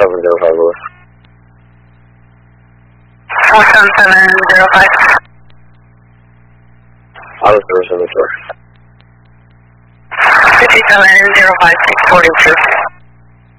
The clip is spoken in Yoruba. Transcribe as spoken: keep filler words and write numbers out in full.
seven zero five Louis. four seven seven zero five. Auto zero seven four. fifty-seven zero five six forty-two.